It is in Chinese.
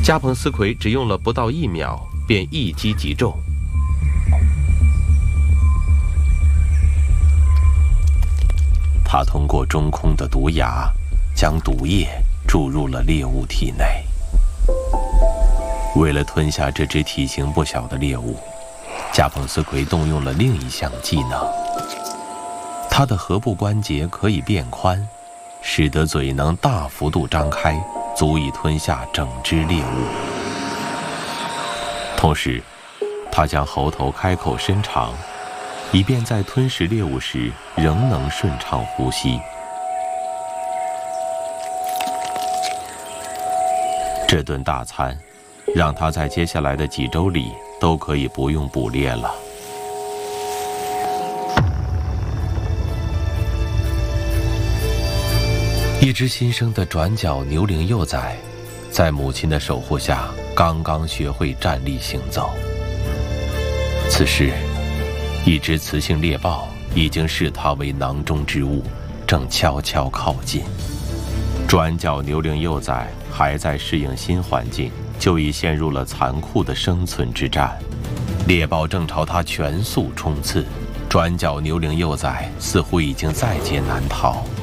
加蓬斯奎只用了不到1秒，便一击即中。 他通过中空的毒牙，将毒液注入了猎物体内。为了吞下这只体型不小的猎物，加蓬斯奎动用了另一项技能。他的颌部关节可以变宽，使得嘴能大幅度张开，足以吞下整只猎物。同时，他将喉头开口伸长，以便在吞食猎物时仍能顺畅呼吸。这顿大餐让他在接下来的几周里都可以不用捕猎了。一只新生的转角牛羚幼崽，在母亲的守护下，刚刚学会站立行走。此时，一只雌性猎豹已经视它为囊中之物，正悄悄靠近。转角牛羚幼崽还在适应新环境，就已陷入了残酷的生存之战。猎豹正朝它全速冲刺，转角牛羚幼崽似乎已经在劫难逃。